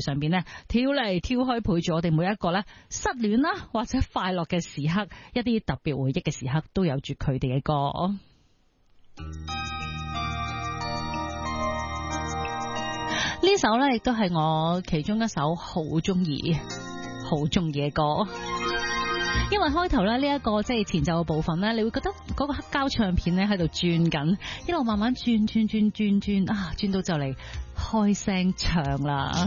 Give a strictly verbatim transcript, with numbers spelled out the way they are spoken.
上邊咧跳嚟跳去，陪住我哋每一個咧失戀啦或者快樂嘅時刻，一啲特別回憶嘅時刻都有住佢哋嘅歌。呢首咧亦都係我其中一首好中意、好中意嘅歌，因為開頭咧呢一個即係前奏嘅部分咧，你會覺得嗰個黑膠唱片咧喺度轉緊，一路慢慢轉轉轉轉轉啊，轉到就嚟開聲唱啦。